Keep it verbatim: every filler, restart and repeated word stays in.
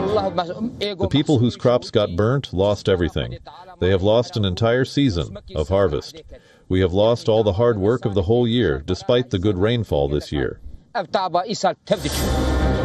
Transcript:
The people whose crops got burnt lost everything. They have lost an entire season of harvest. We have lost all the hard work of the whole year, despite the good rainfall this year.